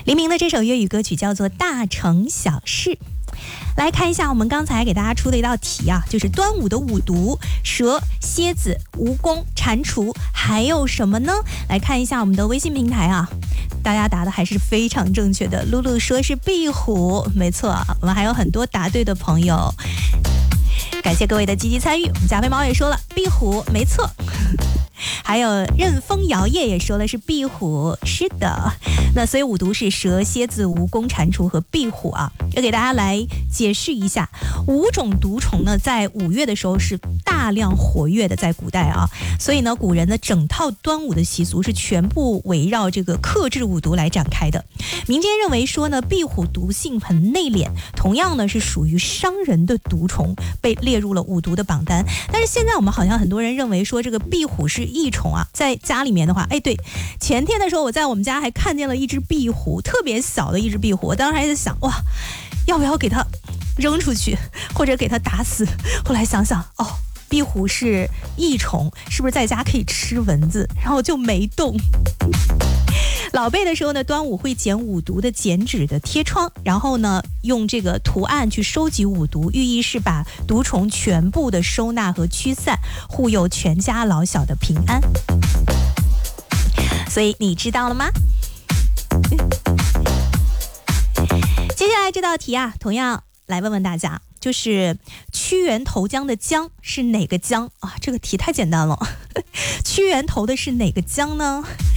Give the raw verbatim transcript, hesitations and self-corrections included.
黎明的这首粤语歌曲叫做《大城小事》。来看一下我们刚才给大家出的一道题啊，就是端午的五毒：蛇、蝎子、蜈蚣、蟾蜍，还有什么呢？来看一下我们的微信平台啊，大家答的还是非常正确的。露露说是壁虎，没错啊，我们还有很多答对的朋友，感谢各位的积极参与。我们加菲猫也说了壁虎，没错。还有任风摇曳也说的是壁虎，是的。那所以五毒是蛇、蝎子、蜈蚣、蟾蜍和壁虎啊。要给大家来解释一下，五种毒虫呢，在五月的时候是大量活跃的，在古代啊，所以呢，古人的整套端午的习俗是全部围绕这个克制五毒来展开的。民间认为说呢，壁虎毒性很内敛，同样呢是属于伤人的毒虫，被列入了五毒的榜单。但是现在我们好像很多人认为说这个壁虎是益虫啊，在家里面的话，哎，对，前天的时候我在我们家还看见了一只壁虎，特别小的一只壁虎，我当时还在想，哇，要不要给它扔出去，或者给它打死？后来想想，哦，壁虎是益虫，是不是在家可以吃蚊子？然后就没动。老辈的时候呢，端午会剪五毒的剪纸的贴窗，然后呢，用这个图案去收集五毒，寓意是把毒虫全部的收纳和驱散，护佑全家老小的平安。所以你知道了吗？接下来这道题啊，同样来问问大家，就是屈原投江的江是哪个江啊？这个题太简单了，屈原投的是哪个江呢？